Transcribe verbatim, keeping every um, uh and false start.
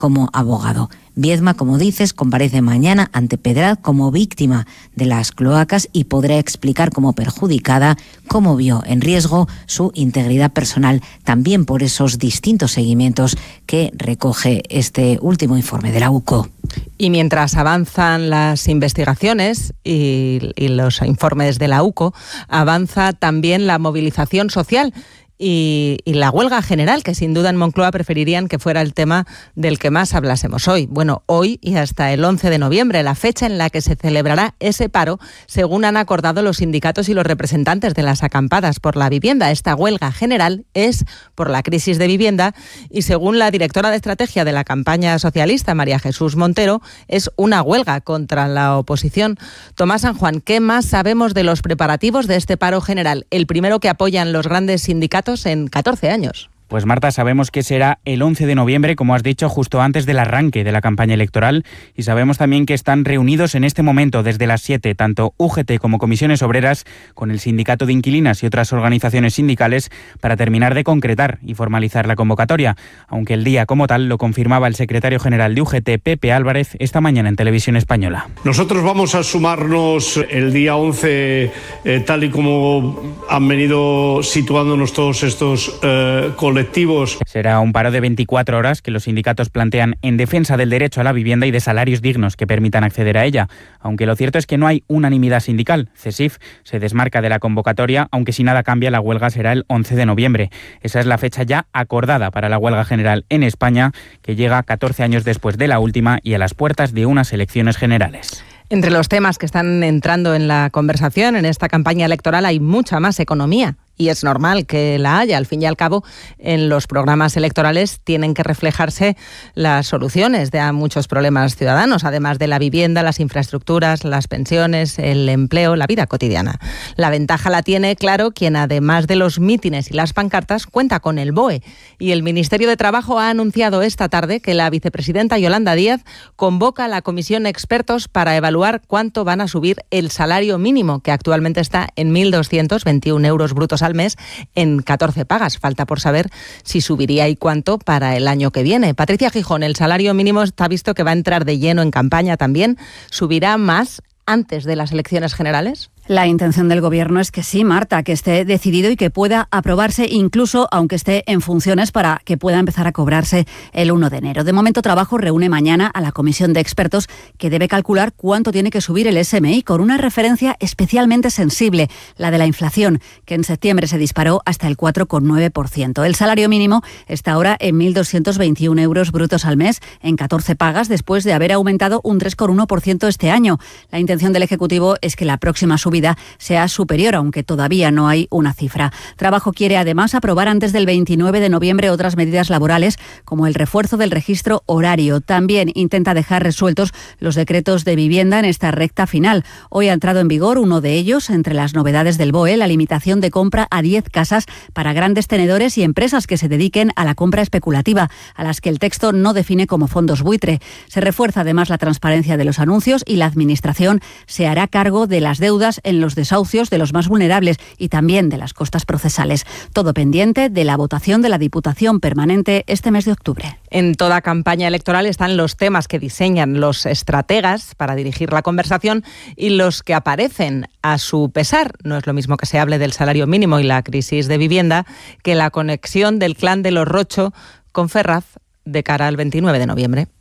como abogado. Viedma, como dices, comparece mañana ante Pedraz como víctima de las cloacas y podrá explicar como perjudicada cómo vio en riesgo su integridad personal, también por esos distintos seguimientos que recoge este último informe de la U C O. Y mientras avanzan las investigaciones y, y los informes de la U C O, avanza también la movilización social y, y la huelga general, que sin duda en Moncloa preferirían que fuera el tema del que más hablásemos hoy. Bueno, hoy y hasta el once de noviembre, la fecha en la que se celebrará ese paro, según han acordado los sindicatos y los representantes de las acampadas por la vivienda. Esta huelga general es por la crisis de vivienda y, según la directora de estrategia de la campaña socialista, María Jesús Montero, es una huelga contra la oposición. Tomás San Juan, ¿qué más sabemos de los preparativos de este paro general? El primero que apoyan los grandes sindicatos en catorce años. Pues Marta, sabemos que será el once de noviembre, como has dicho, justo antes del arranque de la campaña electoral, y sabemos también que están reunidos en este momento desde las siete, tanto U G T como comisiones obreras, con el sindicato de inquilinas y otras organizaciones sindicales, para terminar de concretar y formalizar la convocatoria, aunque el día como tal lo confirmaba el secretario general de U G T, Pepe Álvarez, esta mañana en Televisión Española. Nosotros vamos a sumarnos el día once, eh, tal y como han venido situándonos todos estos eh, colectivos. Será un paro de veinticuatro horas que los sindicatos plantean en defensa del derecho a la vivienda y de salarios dignos que permitan acceder a ella, aunque lo cierto es que no hay unanimidad sindical. CESIF se desmarca de la convocatoria, aunque si nada cambia la huelga será el once de noviembre. Esa es la fecha ya acordada para la huelga general en España, que llega catorce años después de la última y a las puertas de unas elecciones generales. Entre los temas que están entrando en la conversación en esta campaña electoral hay mucha más economía. Y es normal que la haya. Al fin y al cabo, en los programas electorales tienen que reflejarse las soluciones de a muchos problemas ciudadanos, además de la vivienda, las infraestructuras, las pensiones, el empleo, la vida cotidiana. La ventaja la tiene, claro, quien además de los mítines y las pancartas cuenta con el B O E. Y el Ministerio de Trabajo ha anunciado esta tarde que la vicepresidenta Yolanda Díaz convoca a la comisión de expertos para evaluar cuánto van a subir el salario mínimo, que actualmente está en mil doscientos veintiún euros brutos al mes en catorce pagas. Falta por saber si subiría y cuánto para el año que viene. Patricia Gijón, el salario mínimo está visto que va a entrar de lleno en campaña también. ¿Subirá más antes de las elecciones generales? La intención del Gobierno es que sí, Marta, que esté decidido y que pueda aprobarse incluso aunque esté en funciones para que pueda empezar a cobrarse el uno de enero. De momento, Trabajo reúne mañana a la comisión de expertos que debe calcular cuánto tiene que subir el S M I con una referencia especialmente sensible, la de la inflación, que en septiembre se disparó hasta el cuatro coma nueve por ciento. El salario mínimo está ahora en mil doscientos veintiún euros brutos al mes en catorce pagas después de haber aumentado un tres coma uno por ciento este año. La intención del Ejecutivo es que la próxima subida sea superior, aunque todavía no hay una cifra. Trabajo quiere además aprobar antes del veintinueve de noviembre otras medidas laborales, como el refuerzo del registro horario. También intenta dejar resueltos los decretos de vivienda en esta recta final. Hoy ha entrado en vigor uno de ellos. Entre las novedades del B O E, la limitación de compra a diez casas para grandes tenedores y empresas que se dediquen a la compra especulativa, a las que el texto no define como fondos buitre. Se refuerza además la transparencia de los anuncios y la Administración se hará cargo de las deudas en los desahucios de los más vulnerables y también de las costas procesales. Todo pendiente de la votación de la Diputación Permanente este mes de octubre. En toda campaña electoral están los temas que diseñan los estrategas para dirigir la conversación y los que aparecen a su pesar. No es lo mismo que se hable del salario mínimo y la crisis de vivienda que la conexión del clan de los Rocho con Ferraz de cara al veintinueve de noviembre.